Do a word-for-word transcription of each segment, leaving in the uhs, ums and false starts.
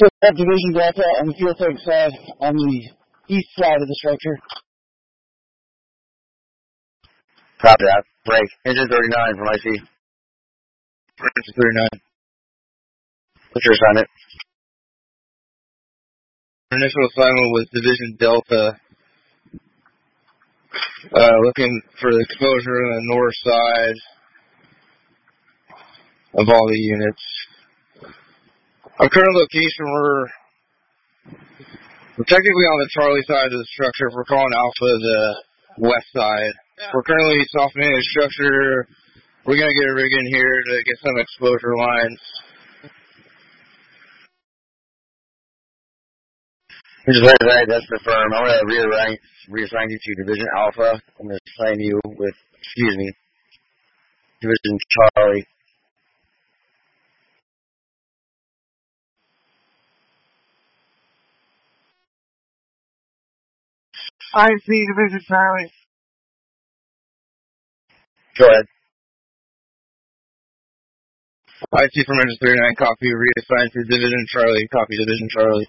That Division Delta on the fuel tank side, on the east side of the structure. Copy that. Break. Engine thirty-nine from I C. Engine thirty-nine. What's your assignment? Our initial assignment was Division Delta. Uh, looking for the exposure on the north side of all the units. Our current location, we're, we're technically on the Charlie side of the structure. If we're calling Alpha the west side. Yeah. We're currently softening the structure. We're going to get a rig in here to get some exposure lines. Just like that, that's confirmed. I'm going to reassign, reassign you to Division Alpha. I'm going to assign you with, excuse me, Division Charlie. I see Division Charlie. Go ahead. I C from Engine thirty-nine, copy, reassigned to Division Charlie, copy Division Charlie.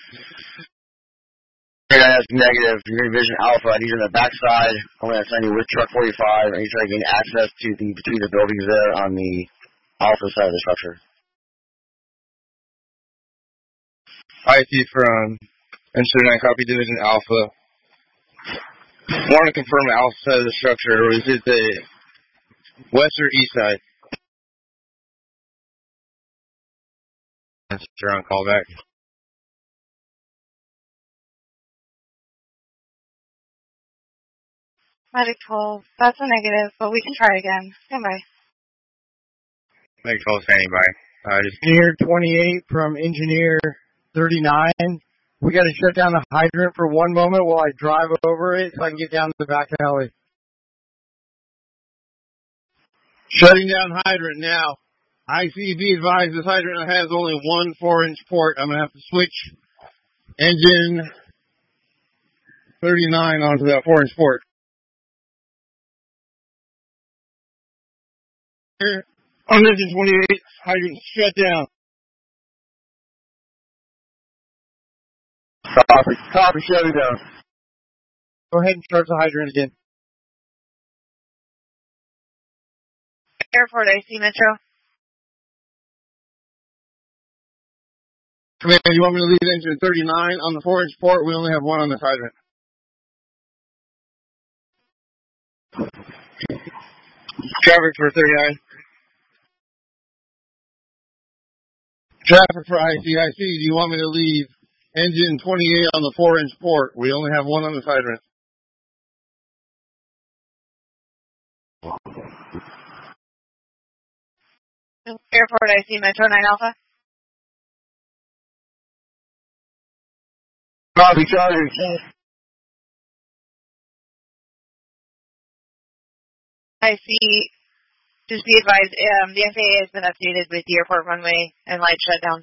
That's negative. You're in Division Alpha. He's on the backside. I'm going to send you with Truck forty-five, and he's trying to gain access to the between the buildings there on the Alpha side of the structure. I C from Engine thirty-nine, copy Division Alpha. Want to confirm the Alpha side of the structure, or is it the west or east side? That's your on call back. Medic twelve, that's a negative, but we can try again. Stand by. Medic twelve standing by. Uh, just Engineer twenty-eight from Engineer thirty-nine. We got to shut down the hydrant for one moment while I drive over it so I can get down to the back alley. Shutting down hydrant now. I C B advised this hydrant has only one four-inch port. I'm going to have to switch engine thirty-nine onto that four-inch port. Here, on engine twenty-eight, hydrant shut down. Copy. Copy. Shutting down. Go ahead and start the hydrant again. Airport I C Metro. Command, you want me to leave engine thirty-nine on the four-inch port? We only have one on this hydrant. traffic for thirty-nine. Traffic for I C. I C, do you want me to leave engine twenty-eight on the four-inch port? We only have one on this hydrant. Airport I C Metro nine Alpha. Copy, Charlie. I see. Just be advised, um, the F A A has been updated with the airport runway and light shutdown.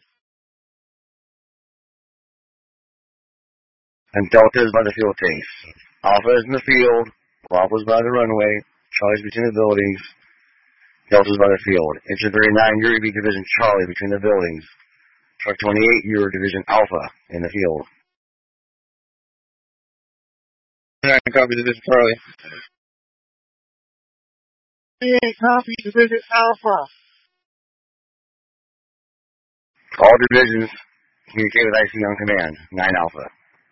And Delta is by the fuel tanks. Alpha is in the field. Alpha is by the runway. Charlie's between the buildings. Delta is by the field. Engine thirty-nine, you're be Division Charlie between the buildings. Truck twenty-eight, you're Division Alpha in the field. Copy Division Charlie. Yeah, copy Division Alpha. All divisions communicate with I C on command. nine Alpha.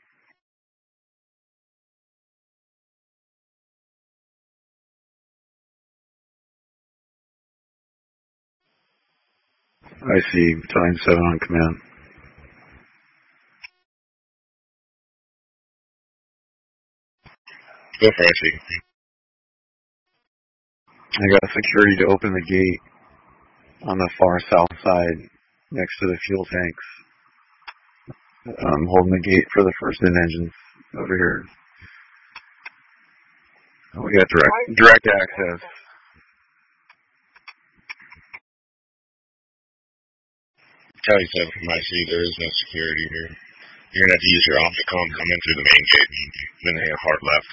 I see. Battalion seven on command. Go for I C. I got security to open the gate on the far south side next to the fuel tanks. I'm holding the gate for the first in engines over here. We got direct direct access. Charlie seven from I C, there is no security here. You're going to have to use your Opticom, come in through the main gate, and then hang a hard left.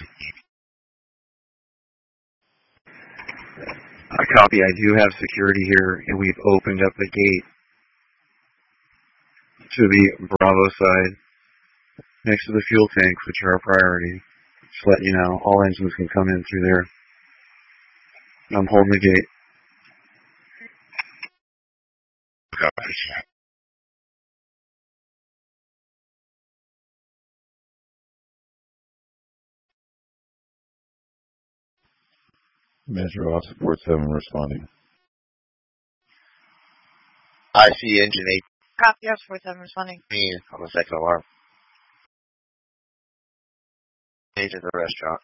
I copy. I do have security here, and we've opened up the gate. to the Bravo side, next to the fuel tanks, which are a priority. Just let you know, all engines can come in through there. I'm holding the gate. Copy. Metro, off support seven responding. I see engine eight. Copy, off support seven responding. Me on the second alarm. Eight at the restaurant.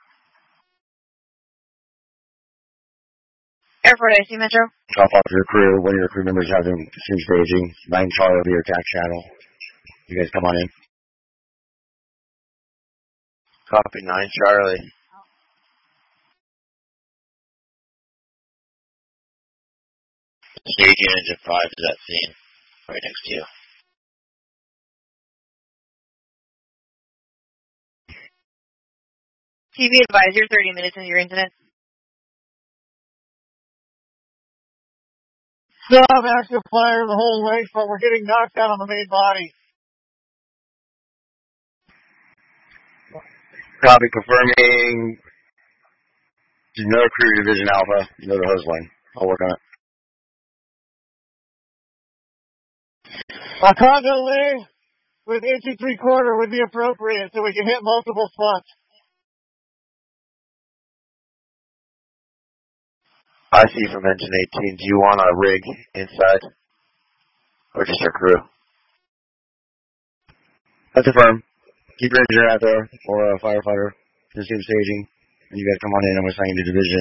Airport, I see Metro. Drop off your crew. One of your crew members has them soon staging. Nine Charlie will be your attack channel. You guys come on in. Copy, nine Charlie. Staging engine five is that scene. Right next to you. T V advise, you're thirty minutes into your incident. Still have active fire the whole way, but we're getting knocked out on the main body. Copy, confirming. No crew division Alpha. You know the hose line. I'll work on it. A condo lay with inch and three quarter would be appropriate so we can hit multiple spots. I see from engine eighteen. Do you want a rig inside? Or just your crew? That's affirmed. Keep your engineer out there, or a firefighter. Just do staging. And you guys come on in. I'm going to assign you to division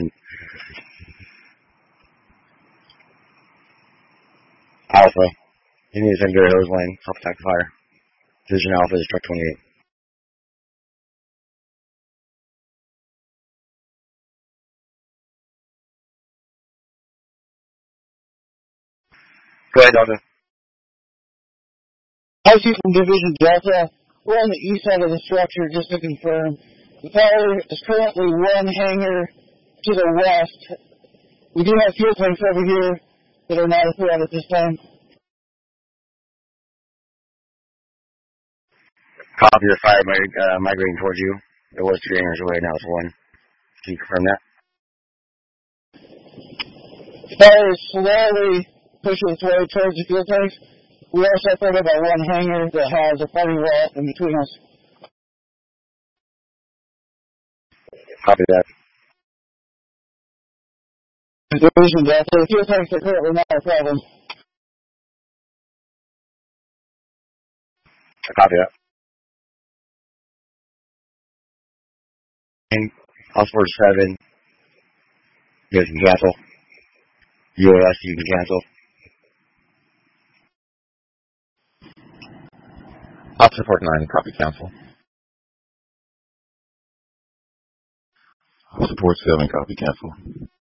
Alpha. You need to send Gary hose line. Help attack the fire. Division Alpha is truck twenty-eight. Go ahead, Delta. I see from Division Delta. We're on the east side of the structure, just to confirm. The tower is currently one hangar to the west. We do have fuel tanks over here that are not a threat at this time. Copy the fire mig- uh, migrating towards you. It was two hangars away, now it's one. Can you confirm that? Fire is slowly pushing its way towards the fuel tanks. We are separated by one hangar that has a fighting wall in between us. Copy that. Division Delta, the fuel tanks are currently not a problem. Copy that. And Osford seven. You guys can cancel. U A S, you can cancel. Op support nine, copy cancel. Op support seven, copy cancel.